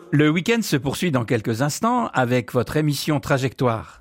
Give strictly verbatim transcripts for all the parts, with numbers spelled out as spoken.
Le week-end se poursuit dans quelques instants avec votre émission Trajectoire.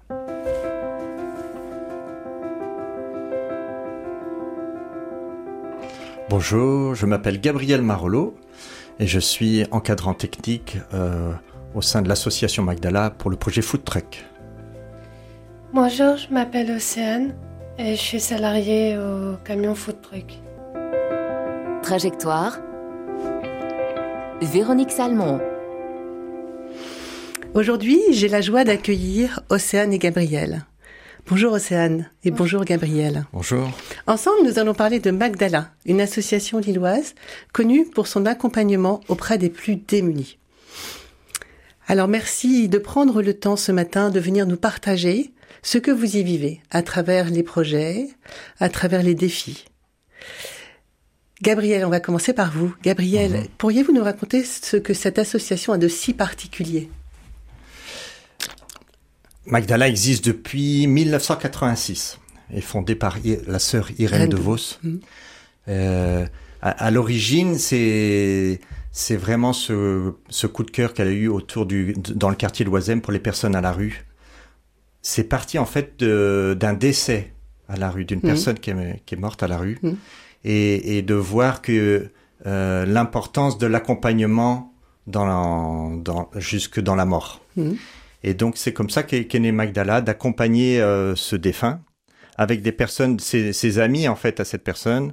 Bonjour, je m'appelle Gabriel Marolo et je suis encadrant technique euh, au sein de l'association Magdala pour le projet Food Truck. Bonjour, je m'appelle Océane et je suis salariée au camion Food Truck. Trajectoire, Véronique Salmon. Aujourd'hui, j'ai la joie d'accueillir Océane et Gabriel. Bonjour Océane et bonjour Gabriel. Bonjour. Ensemble, nous allons parler de Magdala, une association lilloise connue pour son accompagnement auprès des plus démunis. Alors merci de prendre le temps ce matin de venir nous partager ce que vous y vivez à travers les projets, à travers les défis. Gabriel, on va commencer par vous. Gabriel, mmh. pourriez-vous nous raconter ce que cette association a de si particulier ? Magdala existe depuis dix-neuf cent quatre-vingt-six, est fondée par la sœur Irène, Irène de Vos. Mmh. Euh, à, à l'origine, c'est c'est vraiment ce ce coup de cœur qu'elle a eu autour du dans le quartier de l'Oisem pour les personnes à la rue. C'est parti en fait de, d'un décès à la rue, d'une mmh. personne qui est qui est morte à la rue, mmh. et, et de voir que euh, l'importance de l'accompagnement dans la, dans jusque dans la mort. Mmh. Et donc, c'est comme ça qu'est, qu'est né Magdala, d'accompagner euh, ce défunt avec des personnes, ses, ses amis, en fait, à cette personne.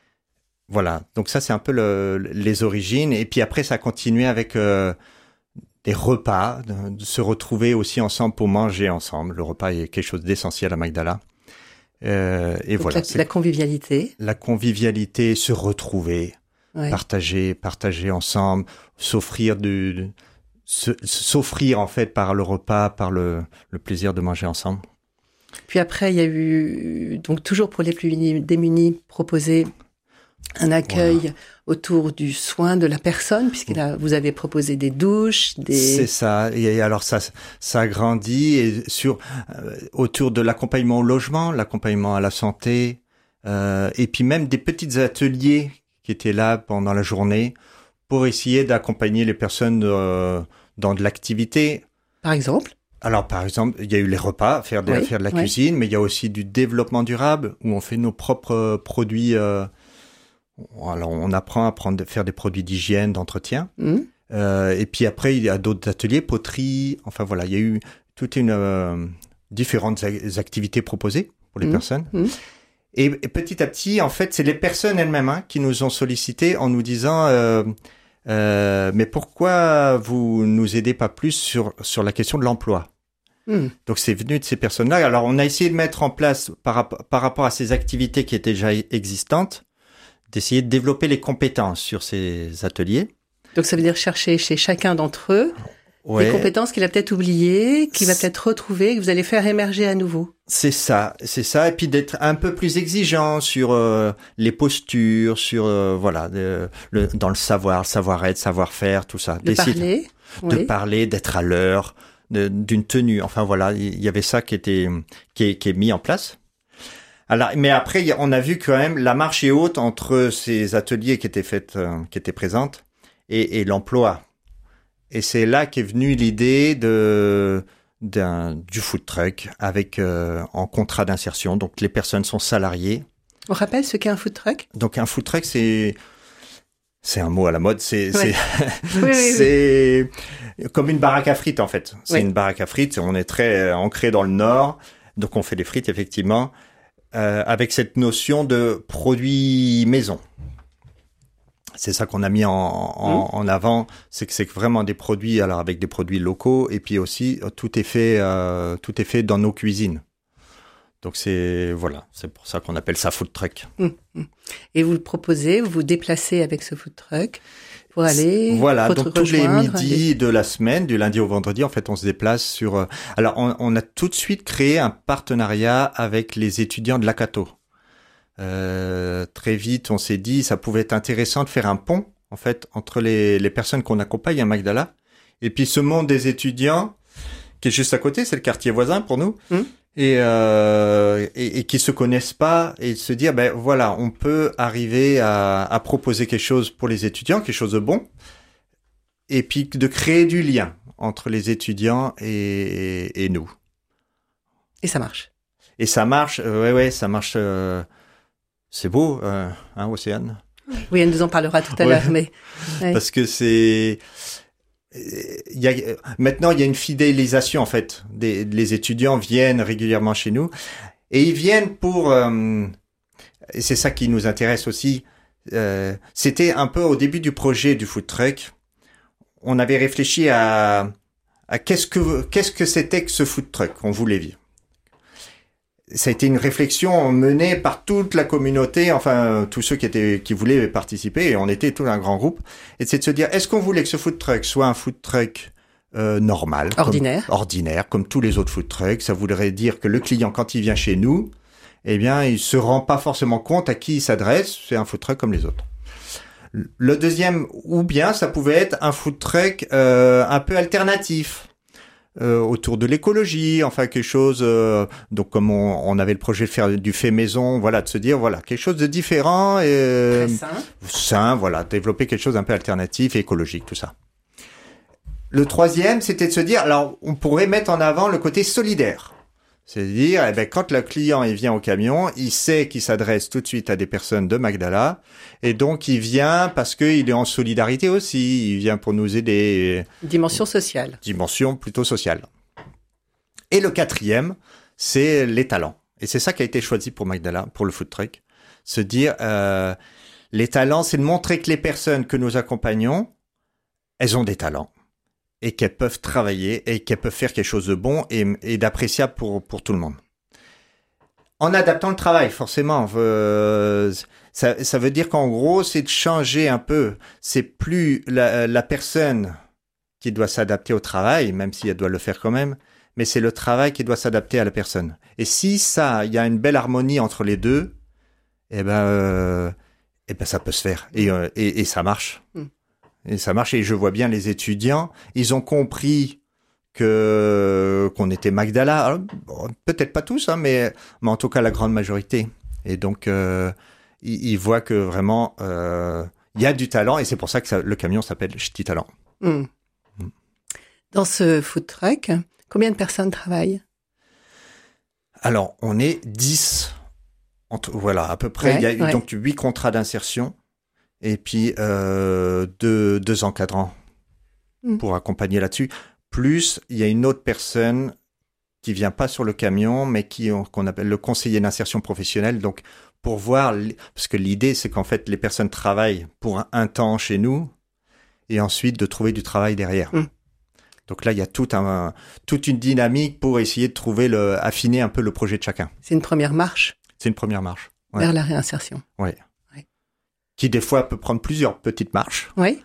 Voilà. Donc ça, c'est un peu le, les origines. Et puis après, ça a continué avec euh, des repas, de, de se retrouver aussi ensemble pour manger ensemble. Le repas est quelque chose d'essentiel à Magdala. Euh, et donc voilà. La, la convivialité. La convivialité, se retrouver, ouais. partager, partager ensemble, s'offrir du... de, Se, s'offrir en fait par le repas, par le, le plaisir de manger ensemble. Puis après, il y a eu, donc toujours pour les plus démunis, proposé un accueil voilà. autour du soin de la personne, puisque là, vous avez proposé des douches, des... C'est ça, et alors ça, ça grandit et sur, euh, autour de l'accompagnement au logement, l'accompagnement à la santé, euh, et puis même des petits ateliers qui étaient là pendant la journée pour essayer d'accompagner les personnes euh, dans de l'activité. Par exemple ? Alors, par exemple, il y a eu les repas, faire de, oui, faire de la oui. cuisine, mais il y a aussi du développement durable, où on fait nos propres produits. Euh, alors, on apprend à prendre, faire des produits d'hygiène, d'entretien. Mmh. Euh, et puis après, il y a d'autres ateliers, poterie. Enfin, voilà, il y a eu toute une euh, différentes activités proposées pour les mmh. personnes. Mmh. Et, et petit à petit, en fait, c'est les personnes elles-mêmes hein, qui nous ont sollicités en nous disant... Euh, Euh, mais pourquoi vous nous aidez pas plus sur sur la question de l'emploi ? mmh. Donc c'est venu de ces personnes-là. Alors on a essayé de mettre en place par, par rapport à ces activités qui étaient déjà existantes, d'essayer de développer les compétences sur ces ateliers. Donc ça veut dire chercher chez chacun d'entre eux ouais. des compétences qu'il a peut-être oubliées, qu'il va peut-être retrouver, que vous allez faire émerger à nouveau. C'est ça, c'est ça, et puis d'être un peu plus exigeant sur euh, les postures, sur euh, voilà, de, le, dans le savoir, le savoir-être, savoir-faire, tout ça. De parler, de oui. parler, d'être à l'heure, de, d'une tenue. Enfin voilà, il y avait ça qui était qui est, qui est mis en place. Alors, mais après, on a vu quand même la marche est haute entre ces ateliers qui étaient faits, euh, qui étaient présentes, et, et l'emploi. Et c'est là qu'est venue l'idée de d'un du food truck avec euh, en contrat d'insertion. Donc les personnes sont salariées. On rappelle ce qu'est un food truck ? Donc un food truck, c'est c'est un mot à la mode. C'est ouais. c'est, oui, oui, c'est oui. comme une baraque à frites en fait. C'est oui. une baraque à frites. On est très ancré dans le Nord, donc on fait des frites effectivement euh, avec cette notion de produit maison. C'est ça qu'on a mis en, en, mmh. en avant, c'est que c'est vraiment des produits, alors avec des produits locaux, et puis aussi tout est fait, euh, tout est fait dans nos cuisines. Donc c'est voilà, c'est pour ça qu'on appelle ça food truck. Mmh. Et vous le proposez, vous vous déplacez avec ce food truck pour aller voilà, donc tous les midis les... de la semaine, du lundi au vendredi, en fait, on se déplace sur. Alors on, on a tout de suite créé un partenariat avec les étudiants de l'Akato. Euh, très vite, on s'est dit, ça pouvait être intéressant de faire un pont, en fait, entre les, les personnes qu'on accompagne à Magdala, et puis ce monde des étudiants, qui est juste à côté, c'est le quartier voisin pour nous, mmh. et, euh, et, et qui se connaissent pas, et se dire, ben voilà, on peut arriver à, à proposer quelque chose pour les étudiants, quelque chose de bon, et puis de créer du lien entre les étudiants et, et nous. Et ça marche. Et ça marche, euh, ouais, ouais, ça marche. Euh, c'est beau, euh, hein, Océane? Oui, elle nous en parlera tout à ouais. l'heure, mais ouais. Parce que c'est, il y a maintenant il y a une fidélisation en fait. Des, les étudiants viennent régulièrement chez nous et ils viennent pour. Euh, et c'est ça qui nous intéresse aussi. Euh, c'était un peu au début du projet du food truck. On avait réfléchi à, à qu'est-ce que qu'est-ce que c'était que ce food truck qu'on voulait vivre. Ça a été une réflexion menée par toute la communauté, enfin tous ceux qui étaient qui voulaient participer, et on était tout un grand groupe. Et c'est de se dire, est-ce qu'on voulait que ce food truck soit un food truck euh, normal, ordinaire, comme, ordinaire, comme tous les autres food trucks. Ça voudrait dire que le client, quand il vient chez nous, eh bien, il se rend pas forcément compte à qui il s'adresse. C'est un food truck comme les autres. Le deuxième, ou bien ça pouvait être un food truck euh, un peu alternatif. Euh, autour de l'écologie, enfin quelque chose. Euh, donc comme on, on avait le projet de faire du fait maison, voilà, de se dire voilà quelque chose de différent et euh, très sain. sain, voilà, développer quelque chose un peu alternatif et écologique, tout ça. Le troisième, c'était de se dire, alors on pourrait mettre en avant le côté solidaire. C'est-à-dire, eh ben, quand le client il vient au camion, il sait qu'il s'adresse tout de suite à des personnes de Magdala, et donc il vient parce qu'il est en solidarité aussi, il vient pour nous aider. Dimension sociale. Dimension plutôt sociale. Et le quatrième, c'est les talents. Et c'est ça qui a été choisi pour Magdala, pour le food truck. Se dire, euh, les talents, c'est de montrer que les personnes que nous accompagnons, elles ont des talents. Et qu'elles peuvent travailler et qu'elles peuvent faire quelque chose de bon et, et d'appréciable pour, pour tout le monde. En adaptant le travail, forcément. Euh, ça, ça veut dire qu'en gros, c'est de changer un peu. C'est plus la, la personne qui doit s'adapter au travail, même si elle doit le faire quand même, mais c'est le travail qui doit s'adapter à la personne. Et si ça, il y a une belle harmonie entre les deux, eh ben, euh, eh ben ça peut se faire. Et, euh, et, et ça marche. Mm. Et ça marche, et je vois bien les étudiants, ils ont compris que qu'on était Magdala. Alors, bon, peut-être pas tous, hein, mais, mais en tout cas la grande majorité. Et donc, euh, ils, ils voient que vraiment, euh, il y a du talent, et c'est pour ça que ça, le camion s'appelle Ch'ti Talent. Mmh. Mmh. Dans ce food truck, combien de personnes travaillent? Alors, on est dix. Entre, voilà, à peu près. Ouais, il y a eu ouais. donc huit contrats d'insertion. Et puis euh, deux, deux encadrants mmh. pour accompagner là-dessus. Plus, il y a une autre personne qui vient pas sur le camion, mais qui qu'on appelle le conseiller d'insertion professionnelle. Donc, pour voir, parce que l'idée, c'est qu'en fait, les personnes travaillent pour un, un temps chez nous, et ensuite de trouver du travail derrière. Mmh. Donc là, il y a tout un, toute une dynamique pour essayer de trouver le, affiner un peu le projet de chacun. C'est une première marche. C'est une première marche. Ouais. Vers la réinsertion. Oui. Qui des fois peut prendre plusieurs petites marches. Oui.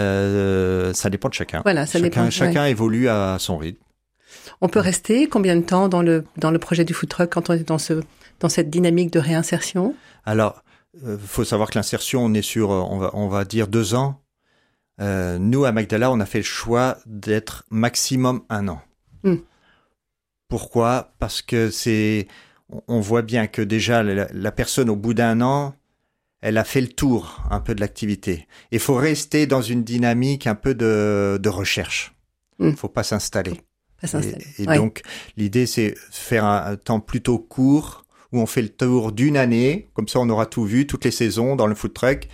Euh, ça dépend de chacun. Voilà, ça chacun, dépend. Chacun ouais. évolue à son rythme. On peut rester combien de temps dans le dans le projet du food truck quand on est dans ce dans cette dynamique de réinsertion? Alors, euh, faut savoir que l'insertion, on est sur, on va on va dire deux ans. Euh, nous à Magdala, on a fait le choix d'être maximum un an. Mm. Pourquoi? Parce que c'est, on voit bien que déjà la, la personne au bout d'un an, elle a fait le tour un peu de l'activité. Il faut rester dans une dynamique un peu de, de recherche. Il mmh. ne faut pas s'installer. Pas s'installer. Et, et ouais. donc, l'idée, c'est faire un, un temps plutôt court où on fait le tour d'une année. Comme ça, on aura tout vu, toutes les saisons dans le food truck.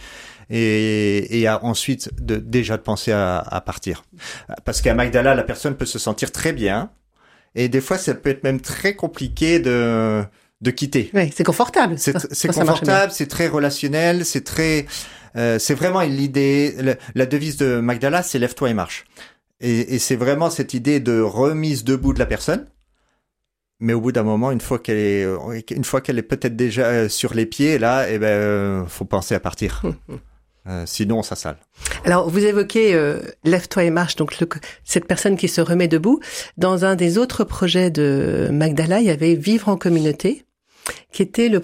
Et, et à, ensuite, de, déjà de penser à, à partir. Parce qu'à Magdala, la personne peut se sentir très bien. Et des fois, ça peut être même très compliqué de... de quitter. Oui, c'est confortable. C'est, c'est confortable, c'est très relationnel, c'est très, euh, c'est vraiment l'idée, la, la devise de Magdala, c'est lève-toi et marche. Et, et c'est vraiment cette idée de remise debout de la personne. Mais au bout d'un moment, une fois qu'elle est, une fois qu'elle est peut-être déjà sur les pieds, là, eh ben, faut penser à partir. Euh, sinon, ça sale. Alors, vous évoquez euh, lève-toi et marche, donc le, cette personne qui se remet debout. Dans un des autres projets de Magdala, il y avait Vivre en communauté, qui était le